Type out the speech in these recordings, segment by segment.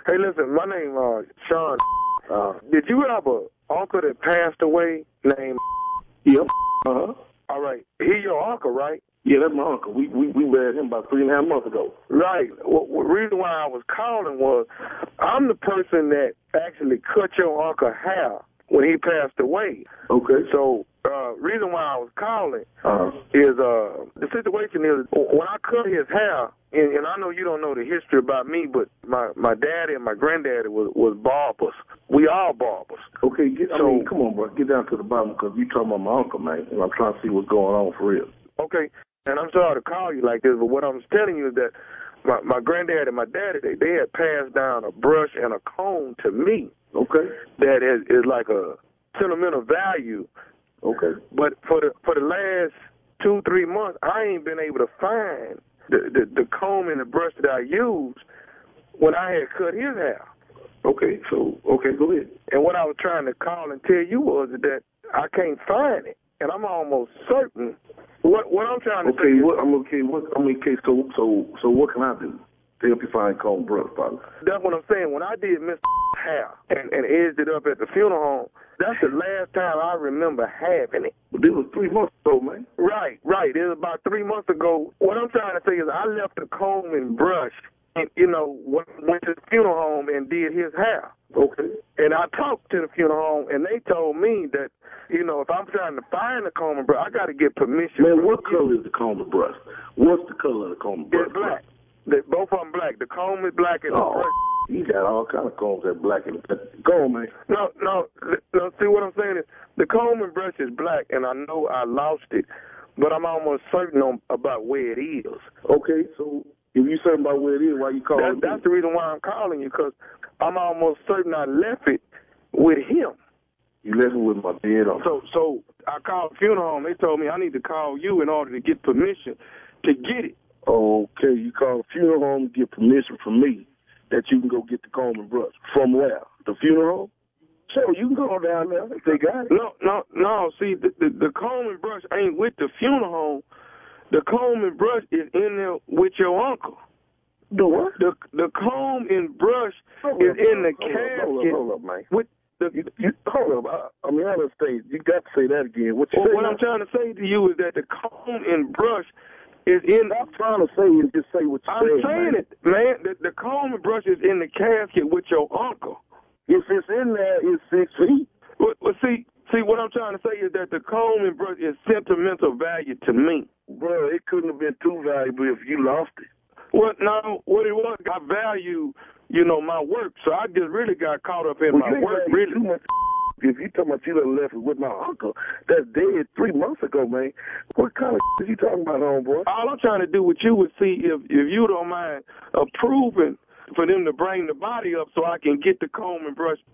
Hey, listen, my name Sean. Did you have an uncle that passed away named? Yep. Uh-huh. All right. He your uncle, right? Yeah, that's my uncle. We buried him about 3.5 months ago. Right. Well, the reason why I was calling was I'm the person that actually cut your uncle hair when he passed away. Okay. So, reason why I was calling is the situation is when I cut his hair, and I know you don't know the history about me, but my daddy and my granddaddy was barbers. We all barbers. Okay, come on, bro. Get down to the bottom because you talking about my uncle, man, and I'm trying to see what's going on for real. Okay, and I'm sorry to call you like this, but what I'm telling you is that my granddad and my daddy, they had passed down a brush and a comb to me. Okay. That is like a sentimental value. Okay. But for the last 2-3 months, I ain't been able to find the comb and the brush that I used when I had cut his hair. Okay, go ahead. And what I was trying to call and tell you was that I can't find it, and I'm almost certain. What I'm trying to say is, so what can I do to help you find comb brush, father? That's what I'm saying. When I did Mr. hair and edged it up at the funeral home, that's the last time I remember having it. But this was 3 months ago, man. Right. It was about 3 months ago. What I'm trying to say is I left the comb and brush and, went to the funeral home and did his hair. Okay. And I talked to the funeral home, and they told me that, if I'm trying to find the comb and brush, I got to get permission. Man, what color is the comb and brush? What's the color of the comb and brush? It's black. Both of them black. The comb is black and the brush. You got all kind of combs that black and go on, man. No. See what I'm saying is the comb and brush is black, and I know I lost it, but I'm almost certain about where it is. Okay, so if you're certain about where it is, why you calling? That's the reason why I'm calling you, because I'm almost certain I left it with him. You left it with my dead uncle. So I called the funeral home. They told me I need to call you in order to get permission to get it. Okay, you call the funeral home to get permission from me that you can go get the comb and brush. From where? The funeral home? So you can go down there if they got it. No. See, the comb and brush ain't with the funeral home. The comb and brush is in there with your uncle. The what? The comb and brush is in the casket. Hold up, man. With hold up. I understand. You got to say that again. What I'm trying to say to you is that the comb and brush is in. I'm trying to say is just say what you I'm saying it, man. The comb and brush is in the casket with your uncle. If it's in there, it's 6 feet. Well, see, what I'm trying to say is that the comb and brush is sentimental value to me. Bro, it couldn't have been too valuable if you lost it. Well, no, what it was, I value, my work, so I just really got caught up in my work, really. If you talking about you done left it with my uncle, that's dead 3 months ago, man. What kind of is you talking about, homeboy? All I'm trying to do with you is see if you don't mind approving for them to bring the body up so I can get the comb and brush.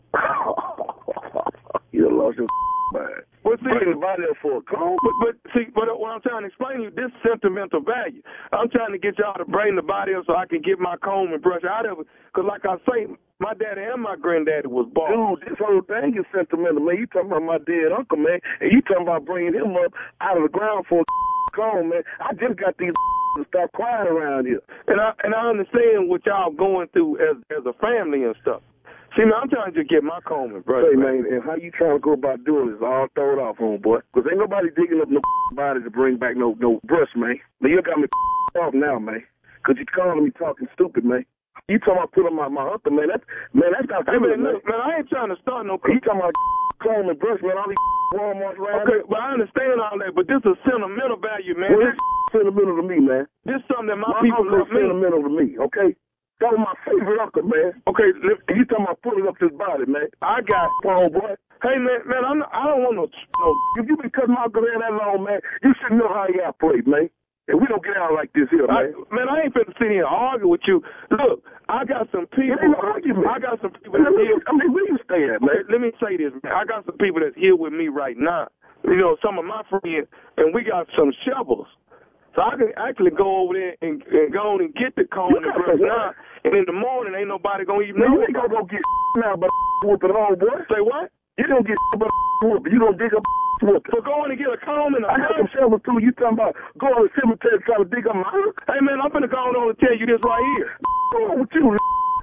You done lost your mind. Bring the body up for a comb? But what I'm trying to explain to you, this sentimental value. I'm trying to get y'all to bring the body up so I can get my comb and brush out of it. Because like I say, my daddy and my granddaddy was bald. Dude, this whole thing is sentimental, man. You talking about my dead uncle, man, and you talking about bringing him up out of the ground for a comb, man. I just got these to stop crying around here. And I understand what y'all going through as a family and stuff. See, man, I'm trying to just get my comb and brush. Hey, man, and how you trying to go about doing this all thrown off, homeboy? Because ain't nobody digging up no body to bring back no brush, man. But you got me off now, man. Because you calling me talking stupid, man. You talking about putting my uncle, man. That's not hey, man, look, man, I ain't trying to start no... You talking about comb and brush, man, all these Walmarts around. Okay, but I understand all that, but this is sentimental value, man. Well, this sentimental to me, man. This is something that my people love me. Sentimental to me, okay? That was my favorite uncle, man. Okay, you talking about pulling up his body, man. I got homeboy. Hey, man, I don't want no... If you been cutting my uncle hair that long, man, you should know how he operates, man. And we don't get out like this here, man. I ain't finna sit here and argue with you. Look, I got some people... I got some people that's here... where you stay at, man? Let me say this, man. I got some people that's here with me right now. Some of my friends, and we got some shovels. So I can actually go over there and go on and get the comb and brush now. And in the morning, ain't nobody going to even know. You ain't going to go get now but whooping homeboy. Say what? You don't get but whooping. You don't dig up whooping. So going to get a comb and a I got some shovels too. You talking about going to the cemetery trying to dig up my house? Hey, man, I'm finna go on and tell you this right here. What's wrong with you? Hey,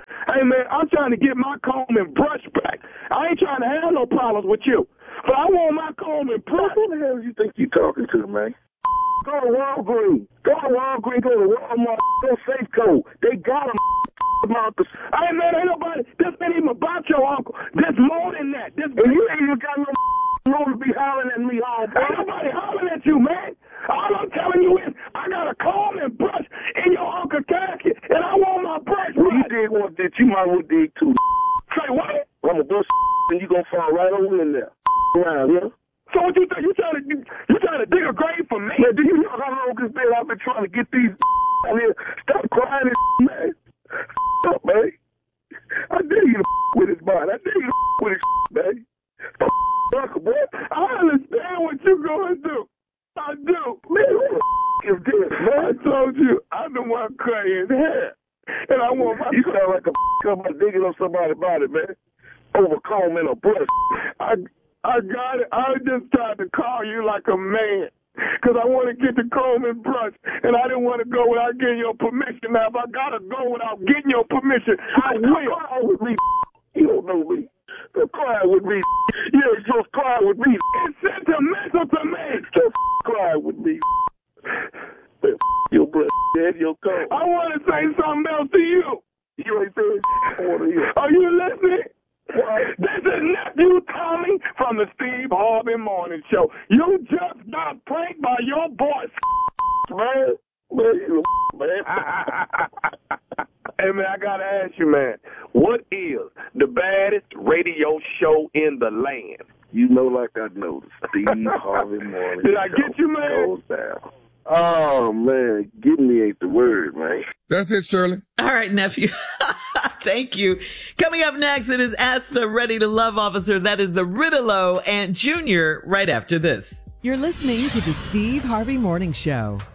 man, I'm trying to get my comb and brush back. I ain't trying to have no problems with you. But I want my comb and brush. Who the hell you think you talking to, man? Go to Walgreens. Go to Walgreens. Go to Walmart. Go Safeco. They got them. Hey, man, ain't nobody. This ain't even about your uncle. There's more than that. And you ain't even got no to be hollering at me all day. Ain't nobody hollering at you, man. All I'm telling you is I got a comb and brush in your uncle casket, and I want my brush. Well, you did one that you might well dig too. Say what? I'm gonna brush and you gonna fall right over in there. Around here. So what you think? You trying to dig a grave for me? Man, do you know how long it's been I've been trying to get these out here? Stop crying and man. Stop, man. I dare you to with his body. I dare you to with his man. Stop, boy. I understand what you're going to do. I do. Man, who the is this, man? I told you, I'm the one cutting his hair. And I want my... You sound like a somebody digging on somebody's body, man. Over comb and a brush. I got it. I just tried to call you like a man. Because I want to get the comb and brush. And I didn't want to go without getting your permission. Now, if I got to go without getting your permission, I will. Cry with me. You don't know me. Don't cry with me. You ain't supposed to cry with me. It's sentimental to me. Just cry with me. Your breath and your comb. I want to say something else to you. You ain't saying I want to hear. Are you listening? What? This is nephew Tommy from the Steve Harvey Morning Show. You just got pranked by your boy, man. Man. Hey, man, I got to ask you, man, what is the baddest radio show in the land? You know like I know the Steve Harvey Morning Show. Did I get you, man? Goes down. Oh, man, give me ain't the word, man. That's it, Shirley. All right, nephew. Thank you. Coming up next, it is Ask the Ready to Love officer. That is the Riddalo and Junior right after this. You're listening to the Steve Harvey Morning Show.